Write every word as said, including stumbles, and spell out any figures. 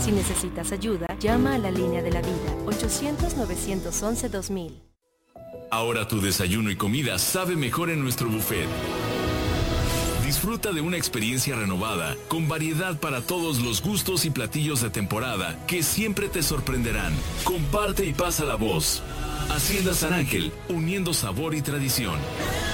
Si necesitas ayuda, llama a la línea de la vida, ochocientos, novecientos once, dos mil. Ahora tu desayuno y comida sabe mejor en nuestro buffet. Disfruta de una experiencia renovada, con variedad para todos los gustos y platillos de temporada que siempre te sorprenderán. Comparte y pasa la voz. Hacienda San Ángel, uniendo sabor y tradición.